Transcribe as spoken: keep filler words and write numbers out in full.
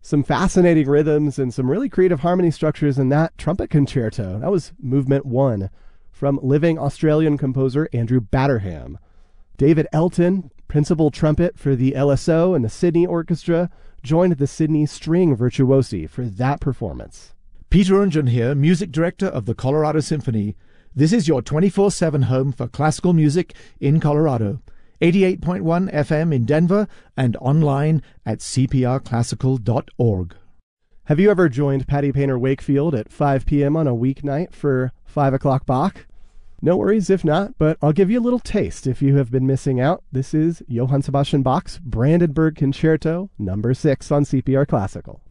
Some fascinating rhythms and some really creative harmony structures in that trumpet concerto. That was Movement one from living Australian composer Andrew Batterham. David Elton, principal trumpet for the L S O and the Sydney Orchestra, joined the Sydney String Virtuosi for that performance. Peter Unjan here, music director of the Colorado Symphony. This is your twenty-four seven home for classical music in Colorado. eighty-eight point one F M in Denver and online at c p r classical dot org. Have you ever joined Patty Painter Wakefield at five p.m. on a weeknight for five o'clock Bach? No worries if not, but I'll give you a little taste if you have been missing out. This is Johann Sebastian Bach's Brandenburg Concerto, number six on C P R Classical.